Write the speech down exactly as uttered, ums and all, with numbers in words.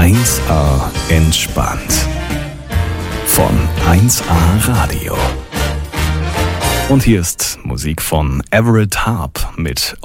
eins A entspannt. Von eins A Radio. Und hier ist Musik von Everett Harp mit